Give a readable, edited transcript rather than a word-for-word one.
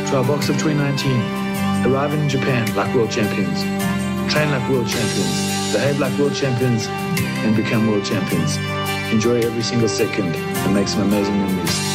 to our box of 2019. Arrive in Japan like world champions. Train like world champions. Behave like world champions and become world champions. Enjoy every single second and make some amazing memories.